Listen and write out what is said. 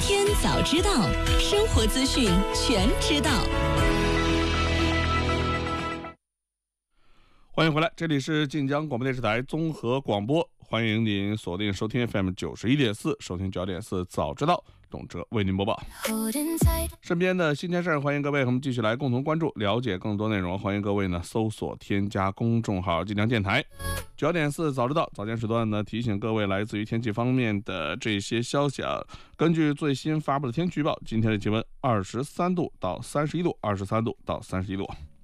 天早知道，生活资讯全知道。 欢迎回来，这里是晋江广播电视台综合广播，欢迎您锁定收听 FM 91.4，收听9.4早知道，董哲为您播报身边的新鲜事儿。欢迎各位和我们继续来共同关注，了解更多内容。欢迎各位呢搜索添加公众号晋江电台。9.4早知道早间时段呢，提醒各位来自于天气方面的这些消息啊。根据最新发布的天气预报，今天的气温23度到31度，23度到31度。